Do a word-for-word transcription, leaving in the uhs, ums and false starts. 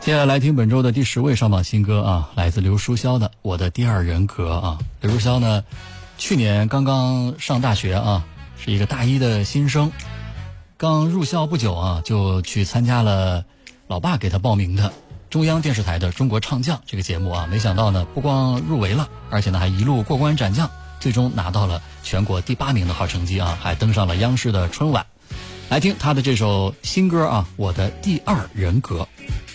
接下来来听本周的第十位上榜新歌啊，来自刘书潇的《我的第二人格》啊。刘书潇呢，去年刚刚上大学啊，是一个大一的新生，刚入校不久啊，就去参加了老爸给他报名的中央电视台的《中国唱将》这个节目啊。没想到呢，不光入围了，而且呢还一路过关斩将，最终拿到了全国第八名的好成绩啊，还登上了央视的春晚。来听他的这首新歌啊，《我的第二人格》。